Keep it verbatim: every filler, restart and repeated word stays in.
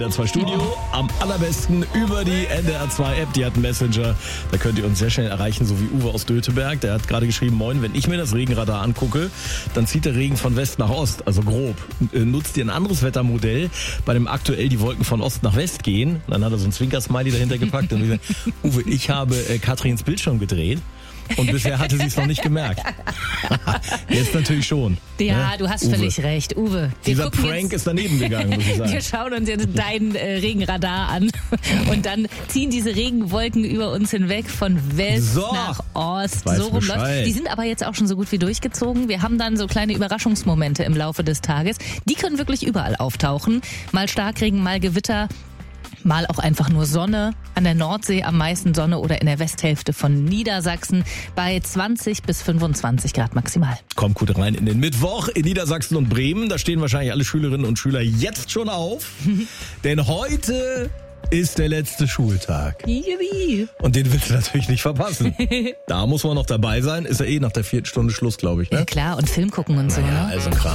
N D R zwei Studio, am allerbesten über die N D R zwei App, die hat einen Messenger, da könnt ihr uns sehr schnell erreichen, so wie Uwe aus Döteberg, der hat gerade geschrieben, moin, wenn ich mir das Regenradar angucke, dann zieht der Regen von West nach Ost, also grob. Nutzt ihr ein anderes Wettermodell, bei dem aktuell die Wolken von Ost nach West gehen, und dann hat er so ein Zwinker-Smiley dahinter gepackt und gesagt, Uwe, ich habe äh, Katrins Bild schon gedreht. Und bisher hatte sie es noch nicht gemerkt. Jetzt natürlich schon. Ja, ne? du hast Uwe. völlig recht. Uwe, wir Dieser gucken Prank jetzt, ist daneben gegangen, muss ich sagen. wir schauen uns jetzt dein äh, Regenradar an und dann ziehen diese Regenwolken über uns hinweg von West So. nach Ost. Weiß So rum Bescheid. läuft. Die sind aber jetzt auch schon so gut wie durchgezogen. Wir haben dann so kleine Überraschungsmomente im Laufe des Tages. Die können wirklich überall auftauchen. Mal Starkregen, mal Gewitter. Mal auch einfach nur Sonne, an der Nordsee am meisten Sonne oder in der Westhälfte von Niedersachsen bei zwanzig bis fünfundzwanzig Grad maximal. Kommt gut rein in den Mittwoch in Niedersachsen und Bremen. Da stehen wahrscheinlich alle Schülerinnen und Schüler jetzt schon auf. Denn heute ist der letzte Schultag. Jubi. Und den willst du natürlich nicht verpassen. Da muss man noch dabei sein. Ist ja eh nach der vierten Stunde Schluss, glaube ich. Ne? Ja klar, und Film gucken und so. Ja, Ne? also ein Kram.